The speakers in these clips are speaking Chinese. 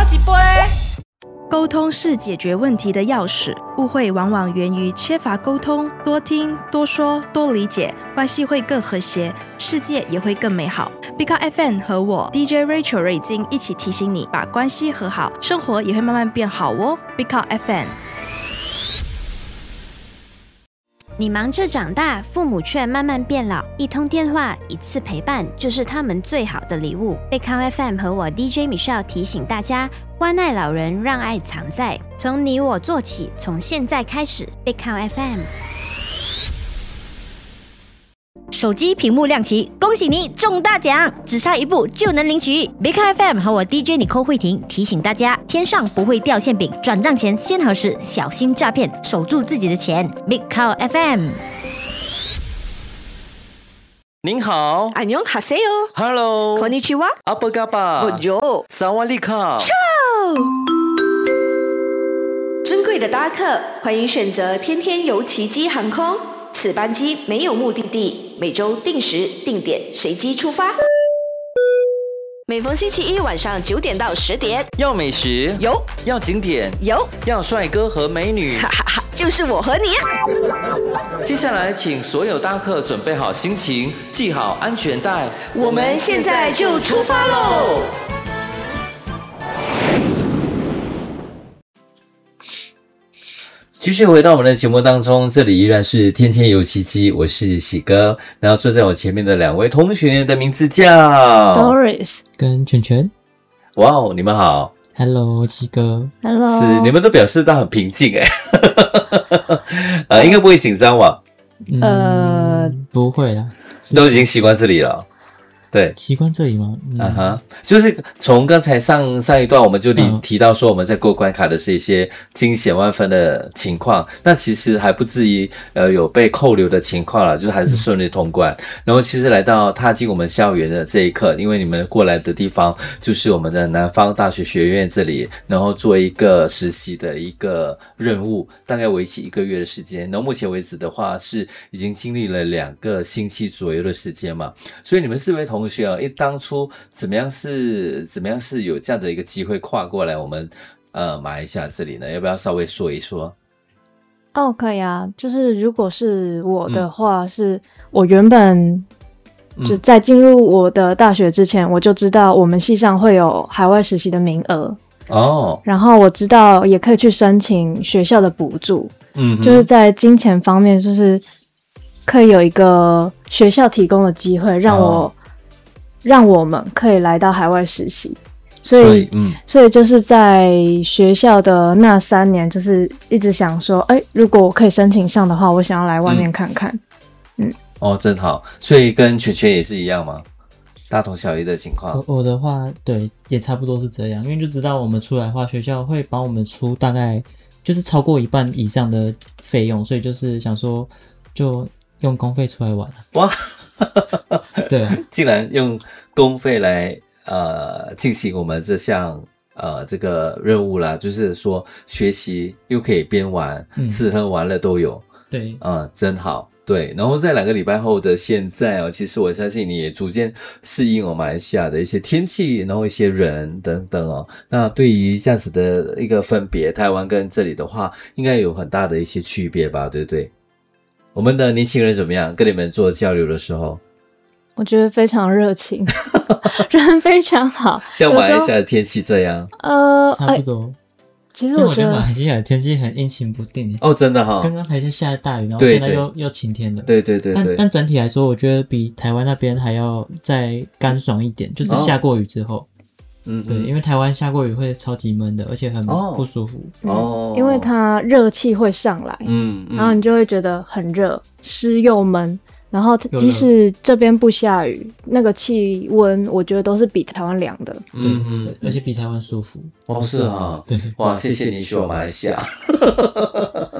一杯。 沟通是解决问题的钥匙，误会往往源于缺乏沟通。多听、多说、多理解，关系会更和谐，世界也会更美好。Big Up FM 和我 DJ Rachel 瑞金一起提醒你，把关系和好，生活也会慢慢变好哦。Big Up FM。 你忙着长大，父母却慢慢变老，一通电话，一次陪伴，就是他们最好的礼物。贝康 FM 和我 DJ Michelle 提醒大家，关爱老人，让爱藏在，从你我做起，从现在开始。贝康 FM。 手机屏幕亮起，恭喜你中大奖，只差一步就能领取。Big FM 和我 DJ Nicole慧婷提醒大家，天上不会掉馅饼，转账前先核实，小心诈骗，守住自己的钱。Big FM。 您好， 안녕하세요。 Hello， konnichiwa。 阿嘎巴， Bonjour。 萨瓦利卡。 尊贵的搭客，欢迎选择天天游奇迹航空。此班机没有目的地，每周定时定点随机出发。每逢星期一晚上9点到10点， 要美食有， 要景点有， 要帅哥和美女， 哈哈哈，就是我和你啊！ 接下来，请所有搭客准备好心情，系好安全带， 我们现在就出发喽！ 继续回到我们的节目当中，这里依然是天天有奇迹，我是喜哥，然后坐在我前面的两位同学的名字叫 Doris 跟全全。 哇哦，你们好。 Hello 喜哥。 Hello。 是，你们都表示到很平静应该不会紧张吧？ 不会啦， 都已经习惯这里了。对， 习惯这里吗？ 就是从刚才上一段我们就提到说我们在过关卡的是一些惊险万分的情况，那其实还不至于有被扣留的情况了，就是还是顺利通关。然后其实来到踏进我们校园的这一刻，因为你们过来的地方就是我们的南方大学学院这里，然后做一个实习的一个任务，大概为期1个月的时间。然后目前为止的话是已经经历了2个星期左右的时间嘛，所以你们4位同学当初怎么样是有这样的一个机会跨过来我们马来西亚这里呢？要不要稍微说一说？ 哦，可以啊。就是如果是我的话，是我原本就在进入我的大学之前，我就知道我们系上会有海外实习的名额哦，然后我知道也可以去申请学校的补助，就是在金钱方面，就是可以有一个学校提供的机会，让我们可以来到海外实习，所以就是在学校的那3年，就是一直想说，如果我可以申请上的话，我想要来外面看看。 哦，真好。所以跟全全也是一样吗？大同小异的情况。 我的话，对，也差不多是这样，因为就知道我们出来的话，学校会帮我们出大概就是超过1半以上的费用，所以就是想说，就用公费出来玩。 哇！ 对， 竟然用公费来进行我们这项这个任务啦，就是说学习又可以边玩，吃喝玩乐都有。 对， 真好。对，然后在2个礼拜后的现在其实我相信你也逐渐适应马来西亚的一些天气，然后一些人等等那对于这样子的一个分别，台湾跟这里的话，应该有很大的一些区别吧，对不对？我们的年轻人怎么样？跟你们做交流的时候， 我觉得非常热情，人非常好。 像马来西亚的天气这样， 差不多。 其实我觉得马来西亚的天气很阴晴不定哦， 真的哈。 刚刚才是下大雨，然后现在又晴天了。 对。 但整体来说，我觉得比台湾那边还要再干爽一点，就是下过雨之后。对，因为台湾下过雨会超级闷的，而且很不舒服。 因为它热气会上来，然后你就会觉得很热，湿又闷。然后即使这边不下雨，那个气温我觉得都是比台湾凉的。 而且比台湾舒服。 是啊。对，哇，谢谢你喜欢马来西亚。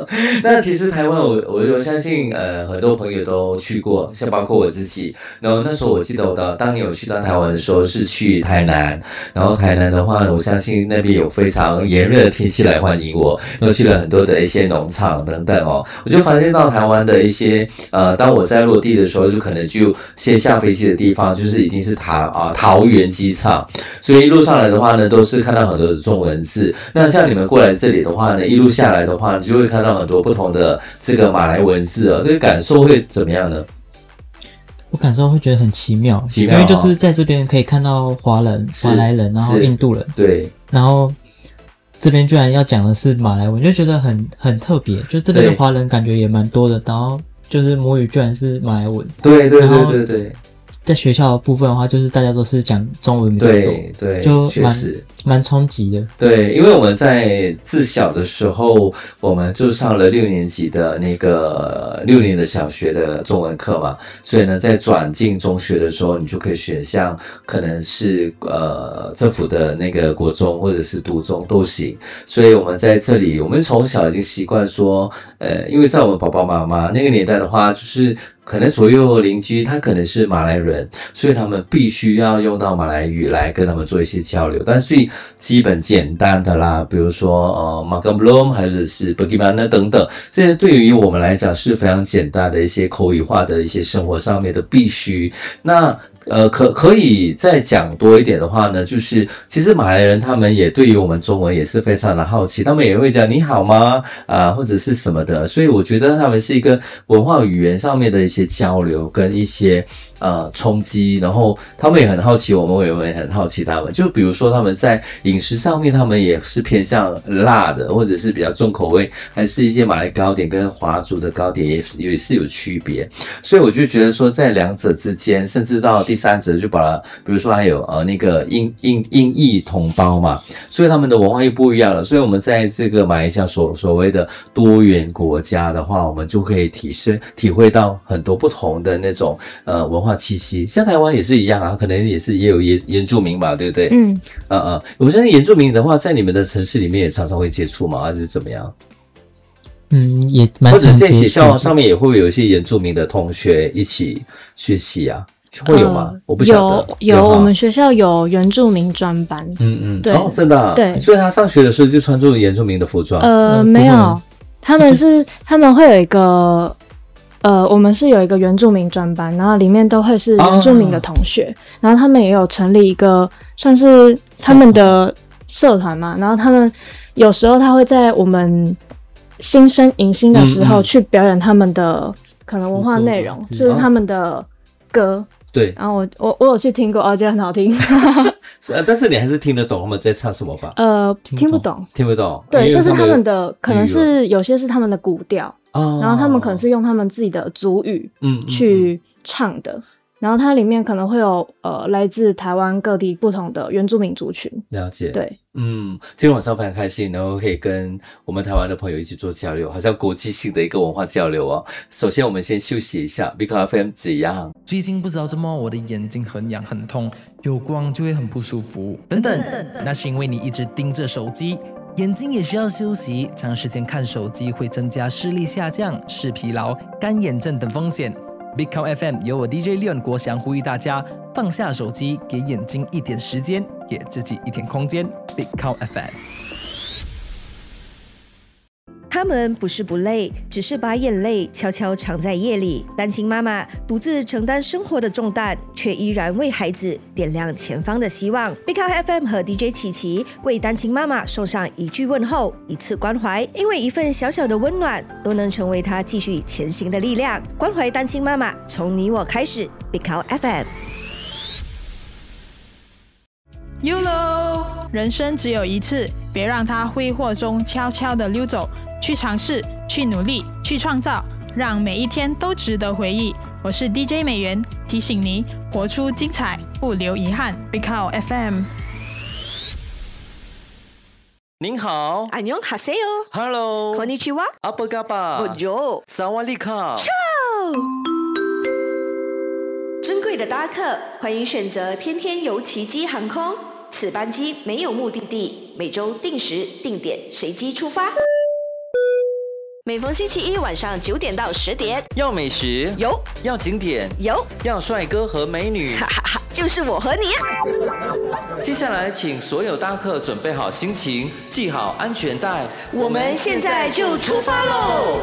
那其实台湾我相信很多朋友都去过，像包括我自己。然后那时候我记得我当年有去到台湾的时候是去台南，然后台南的话，我相信那边有非常炎热的天气来欢迎我，又去了很多的一些农场等等哦。我就发现到台湾的一些当我在落地的时候，就可能就先下飞机的地方就是一定是桃园机场，所以一路上来的话呢，都是看到很多的中文字。那像你们过来这里的话呢，一路下来的话，你就会看到很多不同的这个马来文字这个感受会怎么样呢？ 我感受会觉得很奇妙，因为就是在这边可以看到华人、马来人，然后印度人， 对， 然后这边居然要讲的是马来文，就觉得很特别。就这边的华人感觉也蛮多的，然后就是母语居然是马来文， 对。 在学校的部分的话，就是大家都是讲中文比较多， 对， 就确实蛮冲击的。 对，因为我们在自小的时候，我们就上了6年级的那个6年的小学的中文课嘛，所以呢，在转进中学的时候，你就可以选项可能是政府的那个国中或者是独中都行。所以我们在这里，我们从小已经习惯说，因为在我们爸爸妈妈那个年代的话，就是可能左右邻居他可能是马来人，所以他们必须要用到马来语来跟他们做一些交流。但是最基本简单的啦，比如说makan belum还是 bagaimana 等等，这些对于我们来讲是非常简单的一些口语化的一些生活上面的必须。那可以再讲多一点的话呢，就是其实马来人他们也对于我们中文也是非常的好奇，他们也会讲你好吗或者是什么的，所以我觉得他们是一个文化语言上面的一些交流跟一些冲击，然后他们也很好奇我们也很好奇他们。就比如说他们在饮食上面，他们也是偏向辣的，或者是比较重口味，还是一些马来糕点跟华族的糕点也是有区别。所以我就觉得说，在两者之间，甚至到第三者就把它，比如说还有那个印裔同胞嘛，所以他们的文化又不一样了。所以我们在这个马来西亚所谓的多元国家的话，我们就可以体会到很多不同的那种文化气息。像台湾也是一样啊，可能也有原住民吧，对不对？我相信原住民的话，在你们的城市里面也常常会接触嘛，还是怎么样？ 也蛮常接触的。 或者在学校上面也会有一些原住民的同学一起学习啊。会有吗？我不晓得。 有，我们学校有原住民专班。对。 真的对。所以他上学的时候就穿着原住民的服装。 没有，他们会有一个我们是有一个原住民专班，然后里面都会是原住民的同学，然后他们也有成立一个算是他们的社团嘛，然后他们有时候他会在我们新生迎新的时候去表演他们的可能文化内容，就是他们的歌。 对， 然后我有去听过，觉得很好听。 但是你还是听得懂他们在唱什么吧？ 听不懂。 对， 这是他们的，可能是有些是他们的古调，然后他们可能是用他们自己的族语去唱的。然后它里面可能会有来自台湾各地不同的原住民族群。 了解。 对， 今天晚上非常开心，然后可以跟我们台湾的朋友一起做交流，好像国际性的一个文化交流哦。首先我们先休息一下 ，Big FM 怎样？ 最近不知道怎么我的眼睛很痒很痛，有光就会很不舒服。等等，那是因为你一直盯着手机。眼睛也需要休息，长时间看手机会增加视力下降、视疲劳、干眼症等风险。Big Count FM 由我 DJ Leon 国祥呼吁大家放下手机，给眼睛一点时间，给自己一点空间。Big Count FM。 他们不是不累，只是把眼泪悄悄藏在夜里。单亲妈妈独自承担生活的重担，却依然为孩子点亮前方的希望。Big Count FM 和 DJ 琪琪为单亲妈妈送上一句问候，一次关怀，因为一份小小的温暖，都能成为她继续前行的力量。关怀单亲妈妈，从你我开始。Big Count FM。YOLO， 人生只有一次，别让它挥霍中悄悄地溜走。去尝试，去努力，去创造，让每一天都值得回忆。我是 DJ 美元，提醒你活出精彩，不留遗憾。Big Count FM。 您好， 안녕하세요。 Hello， konnichiwa， apa kabar， Bonjour， Sawadee-ka。 尊贵的搭客，欢迎选择天天游奇迹航空。此班机没有目的地，每周定时定点随机出发。 每逢星期一晚上9点到10点， 要美食有， 要景点有， 要帅哥和美女， 哈哈哈，就是我和你啊！ 接下来请所有搭客准备好心情，系好安全带， 我们现在就出发喽！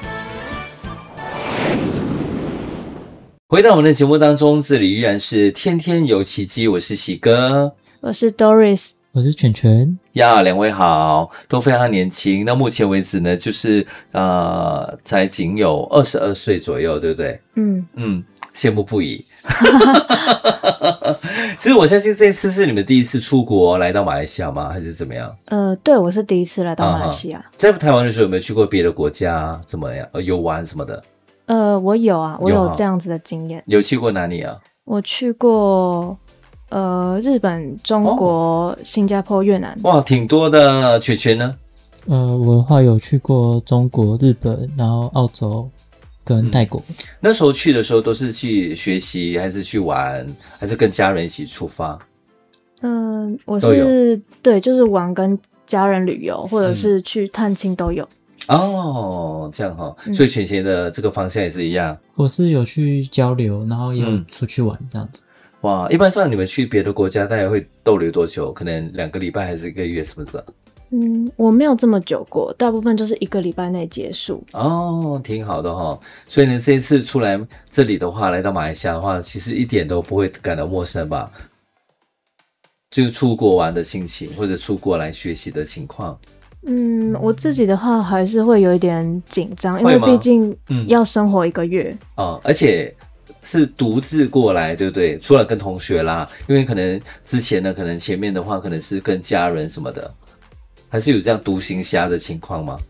回到我们的节目当中，这里依然是天天有奇迹，我是喜哥， 我是 Doris， 我是全全呀，两位好，都非常年轻。那目前为止呢，就是才仅有22岁左右，对不对？羡慕不已。其实我相信这一次是你们第一次出国来到马来西亚吗？还是怎么样？ 对，我是第一次来到马来西亚。 在台湾的时候有没有去过别的国家？怎么样？游玩什么的？ 我有啊，我有这样子的经验。 有去过哪里啊？ 我去过日本、中国、新加坡、越南。 哇，挺多的。全全呢？ 我的话有去过中国、日本，然后澳洲跟泰国。 那时候去的时候都是去学习，还是去玩，还是跟家人一起出发？ 我是对，就是玩跟家人旅游，或者是去探亲都有。 哦，这样哈，所以全全的这个方向也是一样。 我是有去交流，然后也有出去玩这样子。 哇，一般上你们去别的国家大概会逗留多久？可能2个礼拜还是1个月什么的？ 我没有这么久过，大部分就是1个礼拜内结束。 哦，挺好的哈。所以呢，这一次出来这里的话，来到马来西亚的话，其实一点都不会感到陌生吧？就出国玩的心情，或者出国来学习的情况。 我自己的话还是会有一点紧张，因为毕竟要生活1个月。 而且是独自过来，对不对？除了跟同学啦，因为可能之前呢，可能前面的话可能是跟家人什么的，还是有这样独行侠的情况吗？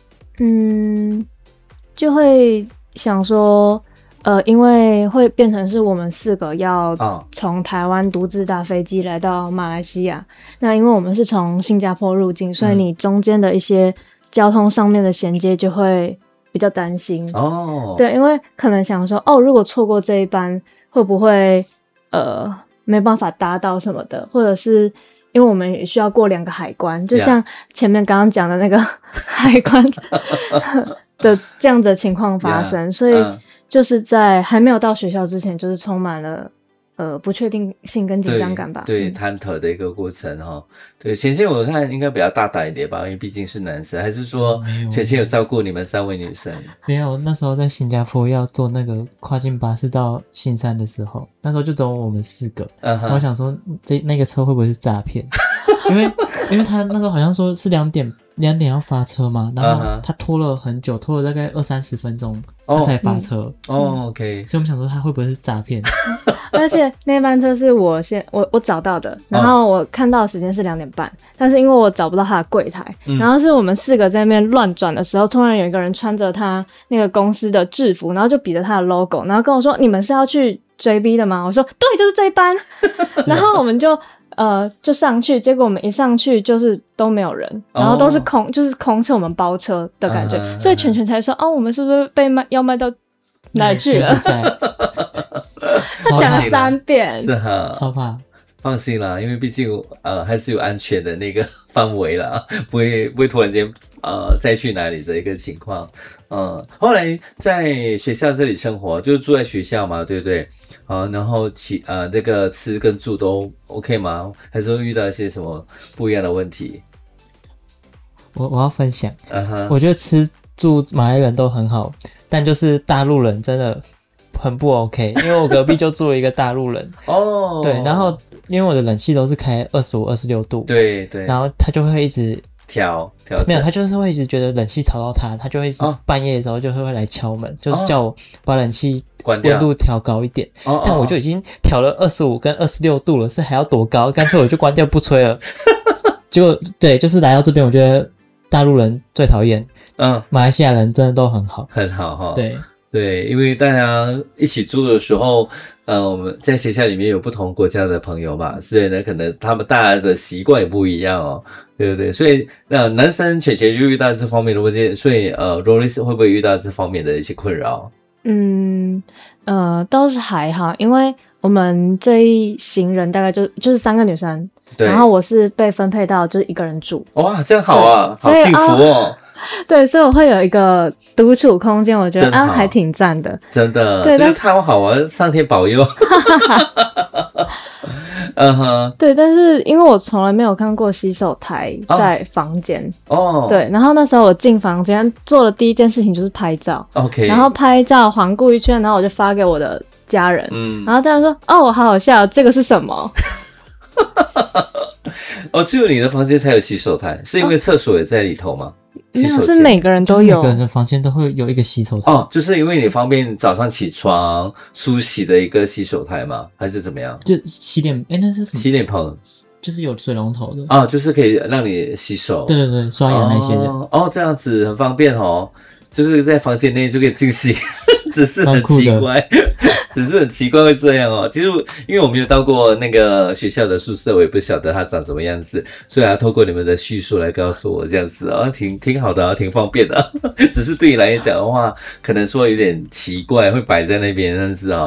就会想说，因为会变成是我们4个要从台湾独自搭飞机来到马来西亚。那因为我们是从新加坡入境，所以你中间的一些交通上面的衔接就会比较担心。对，因为可能想说，如果错过这一班，会不会没办法搭到什么的，或者是因为我们也需要过2个海关，就像前面刚刚讲的那个海关的这样的情况发生，所以就是在还没有到学校之前，就是充满了不确定性跟紧张感吧。 对，忐忑的一个过程哈。对，全全我看应该比较大胆一点吧，因为毕竟是男生，还是说全全有照顾你们3位女生？ 没有，那时候在新加坡要坐那个跨境巴士到新山的时候，那时候就只有我们4个，然后我想说那个车会不会是诈骗？因为他那时候好像说是2点要发车嘛，然后他拖了很久，拖了大概20-30分钟，他才发车。 OK， 所以我们想说他会不会是诈骗？ 而且那班车是我找到的，然后我看到的时间是2点半，但是因为我找不到他的柜台，然后是我们4个在那边乱转的时候，突然有一个人穿着他那个公司的制服，然后就比着他的 logo， 然后跟我说：“你们是要去追 B 的吗？”我说：“对，就是这一班。”然后我们就上去，结果我们一上去就是都没有人，然后都是空，就是空车，我们包车的感觉，所以全全才说：“我们是不是被要卖到哪里去了？”他讲了3遍， 是哈， 超怕。 放心啦，因为毕竟还是有安全的那个范围啦，不会突然间再去哪里的一个情况。后来在学校这里生活，就住在学校嘛，对不对？然后那个吃跟住都 OK 吗？还是会遇到一些什么不一样的问题？ 我要分享，我觉得吃住马来人都很好，但就是大陆人真的很不 OK， 因为我隔壁就住了一个大陆人对，然后因为我的冷气都是开25、26度， 对， 然后他就会一直调没有，他就是会一直觉得冷气吵到他就会一直半夜的时候就会来敲门，就是叫我把冷气温度调高一点，但我就已经调了25跟26度了，是还要多高？干脆我就关掉不吹了。结果对，就是来到这边，我觉得大陆人最讨厌，马来西亚人真的都很好， 很好哈。 对， 因为大家一起住的时候，我们在学校里面有不同国家的朋友嘛，所以呢，可能他们大家的习惯也不一样哦，对不对？所以男生全就遇到这方面的问题，所以Doris 会不会遇到这方面的一些困扰？ 倒是还好，因为我们这一行人大概就是3个女生，然后我是被分配到就是一个人住。 哇，这样好啊，好幸福哦。 对，所以我会有一个独处空间，我觉得还挺赞的， 真的， 对， 这个太好玩，上天保佑。 对，但是因为我从来没有看过洗手台在房间对，然后那时候我进房间做的第一件事情就是拍照 ，OK， 然后拍照环顾一圈，然后我就发给我的家人，然后大家说我好好笑，这个是什么？ 只有你的房间才有洗手台，是因为厕所也在里头吗？ 没有，是每个人都有， 每个人的房间都会有一个洗手台就是因为你方便早上起床梳洗的一个洗手台吗？还是怎么样？ 就洗脸，那是什么？ 洗脸盆， 就是有水龙头的就是可以让你洗手， 对对对，刷牙那些的这样子很方便就是在房间内就可以进行，只是很奇怪，会这样其实因为我没有到过那个学校的宿舍，我也不晓得它长什么样子，所以要透过你们的叙述来告诉我这样子挺好的挺方便的只是对你来讲的话，可能说有点奇怪，会摆在那边，但是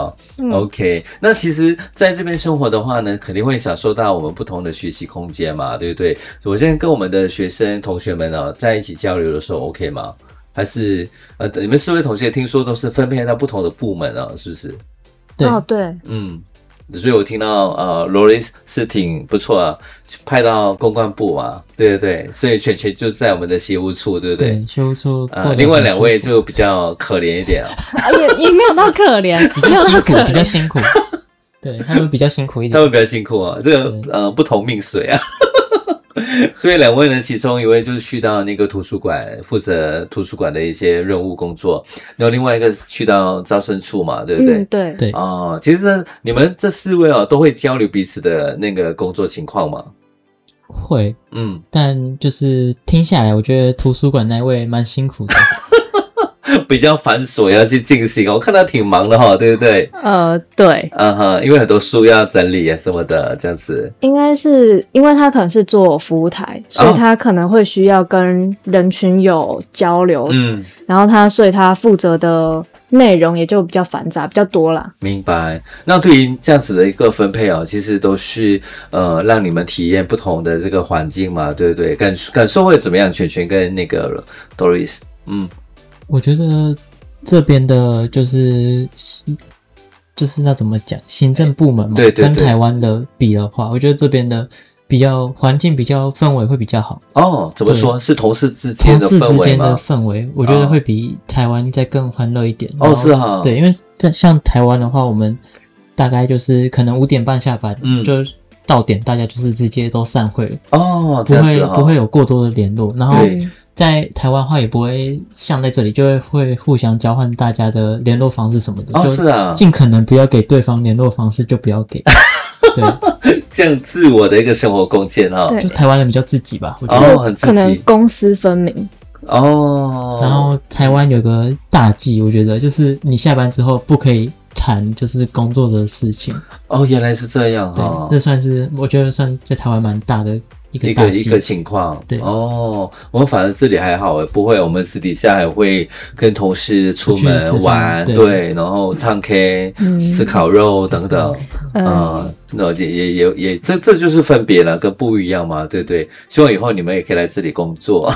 OK， 那其实在这边生活的话呢，肯定会享受到我们不同的学习空间嘛，对不对？我现在跟我们的学生同学们在一起交流的时候 OK 吗？还是你们4位同学听说都是分配到不同的部门是不是？ 对， 所以我听到Loris 是挺不错派到公关部嘛，对对对，所以全就在我们的协务处，对不对？ 对，协务处另外2位就比较可怜一点也没有到可怜， 比较辛苦，对，他们比较辛苦一点， 他们比较辛苦这个不同命水所以2位呢，其中一位就是去到那个图书馆，负责图书馆的一些任务工作，然后另外一个去到招生处嘛，对不对？ 对对其实你们这4位都会交流彼此的那个工作情况吗？ 会，但就是听下来，我觉得图书馆那位蛮辛苦的。 比较繁琐要去进行，我看他挺忙的对不对？ 对， 因为很多书要整理什么的，这样子。 应该是因为他可能是做服务台，所以他可能会需要跟人群有交流，然后所以他负责的内容也就比较繁杂，比较多啦。 明白。那对于这样子的一个分配其实都是让你们体验不同的这个环境嘛，对不对？感受会怎么样？全跟那个 Doris， 我觉得这边的就是那怎么讲，行政部门嘛， 对对对， 跟台湾的比的话，我觉得这边的比较环境比较氛围会比较好。 怎么说？是同事之间的氛围吗？ 同事之间的氛围，我觉得会比台湾再更欢乐一点。 是哈。 对，因为像台湾的话，我们大概就是可能5点半下班，就到点大家就是直接都散会了。不会有过多的联络，然后在台湾的话也不会像在这里，就会互相交换大家的联络方式什么的，就尽可能不要给对方联络方式，就不要给。对， 这样自我的一个生活空间就台湾人比较自己吧，我觉得很自己， 可能公私分明。 然后台湾有个大忌，我觉得就是你下班之后不可以谈就是工作的事情。 原来是这样这算是我觉得算在台湾蛮大的一个情况。 对我们反正这里还好不会，我们私底下还会跟同事出门玩，对，然后唱 K、吃烤肉等等。那也这就是分别了，跟不一样嘛，对不对？希望以后你们也可以来这里工作。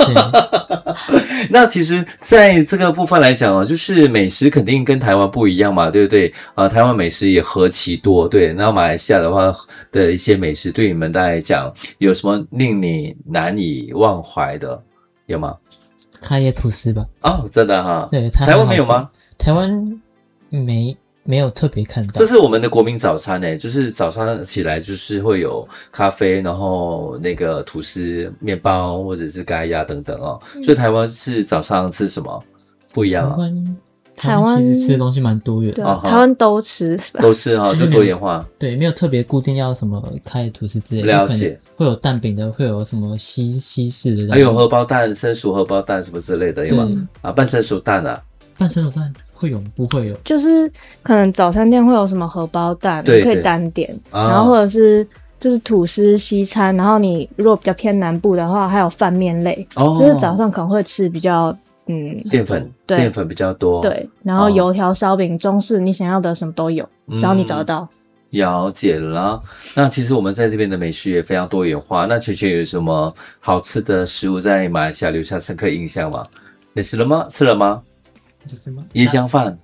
那其实在这个部分来讲就是美食肯定跟台湾不一样嘛，对不对？台湾美食也何其多，对。那马来西亚的话的一些美食对你们来讲有什么令你难以忘怀的，有吗？ 开业吐司吧。 真的对， 台湾没有吗？ 台湾没有特别看到。 这是我们的国民早餐就是早上起来就是会有咖啡，然后那个吐司、面包或者是咖椰等等所以台湾是早上吃什么不一样台湾其实吃的东西蛮多元的， 台湾都吃就多元化。 对，没有特别固定要什么开吐司之类的， 了解。 会有蛋饼的，会有什么西式的， 还有荷包蛋、生熟荷包蛋什么之类的，有吗？半生熟蛋半生熟蛋会有不会有？ 就是可能早餐店会有什么荷包蛋，你可以单点，然后或者是就是吐司西餐，然后你如果比较偏南部的话，还有饭面类，就是早上可能会吃比较淀粉比较多， 对，然后油条、烧饼、中式，你想要的什么都有，只要你找得到。 了解了。那其实我们在这边的美食也非常多元化。那全有什么好吃的食物在马来西亚留下深刻印象吗？你吃了吗？椰浆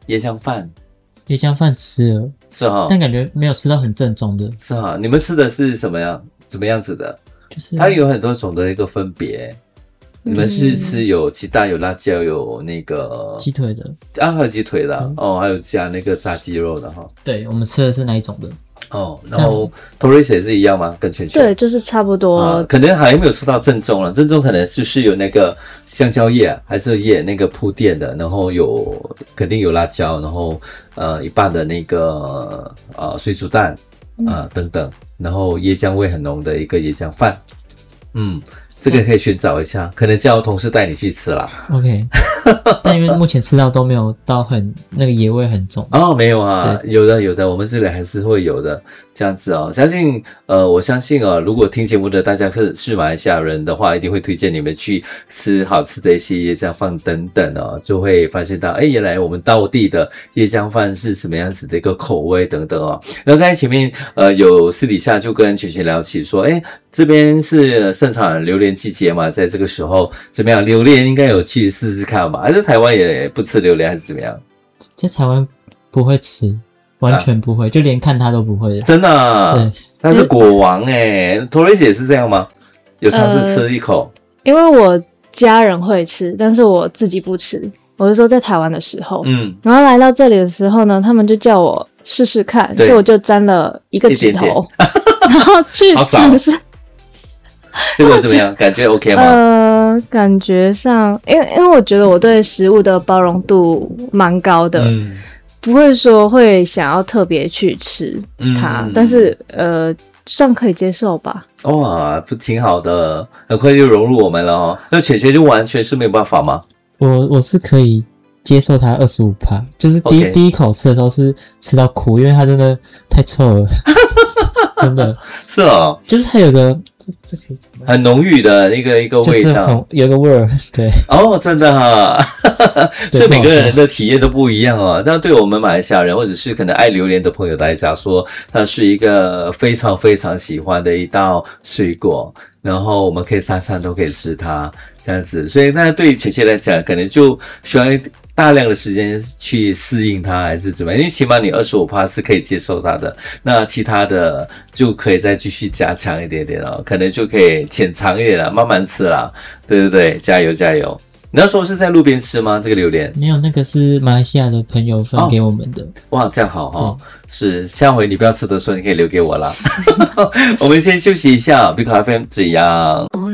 饭吃了，是哈， 但感觉没有吃到很正宗的。 是哈，你们吃的是什么样子的？就是它有很多种的一个分别。你们是吃有鸡蛋、有辣椒、有那个鸡腿的还有鸡腿的还有加那个炸鸡肉的哈。 对，我们吃的是哪一种的？ 然后 Torres 也是一样吗？跟全对，就是差不多。 可能还没有吃到正宗了，正宗可能就是有那个香蕉叶还是叶那个铺垫的，然后肯定有辣椒，然后一半的那个水煮蛋等等，然后椰浆味很浓的一个椰浆饭。这个可以寻找一下，可能叫同事带你去吃啦。 OK， 但因为目前吃到都没有到那个野味很重。 没有啊，有的，我们这里还是会有的，这样子哦。我相信如果听节目的大家是马来西亚人的话，一定会推荐你们去吃好吃的一些椰浆饭等等哦，就会发现到，原来我们道地的椰浆饭是什么样子的一个口味等等哦。然后刚才前面有私底下就跟全聊起说，这边是盛产榴莲季节嘛，在这个时候怎么样？榴莲应该有去试试看吧？还是台湾也不吃榴莲，还是怎么样？ 在台湾不会吃，完全不会，就连看它都不会的。 真的对，他是果王Torres 也是这样吗？有尝试吃一口？ 因为我家人会吃，但是我自己不吃。我是说在台湾的时候，然后来到这里的时候呢，他们就叫我试试看，所以我就沾了一个指头，然后去尝试。 这个怎么样？感觉 OK 吗？ 感觉上，因为我觉得我对食物的包容度蛮高的，不会说会想要特别去吃它，但是算可以接受吧。 哇，不挺好的，很快就融入我们了哦。那犬就完全是没有办法吗？ 我是可以接受它25%，就是第一口吃的时候是吃到苦，因为它真的太臭了，真的是哦， 就是它有个。这可以很浓郁的一个味道， 就是有个味儿，对。 真的所以每个人的体验都不一样哦。但对我们马来西亚人或者是可能爱榴莲的朋友来讲说，它是一个非常非常喜欢的一道水果，然后我们可以三餐都可以吃它这样子。所以那对确切来讲，可能就需要大量的时间去适应它，还是怎么样？因为起码你25%是可以接受它的，那其他的就可以再继续加强一点点哦，可能就可以浅尝一点了，慢慢吃啦，对不对？加油加油！你那时候是在路边吃吗？这个榴莲？ 没有，那个是马来西亚的朋友分给我们的。 哇，这样好哦。是，下回你不要吃的时候，你可以留给我啦。我们先休息一下，Big FM 这样。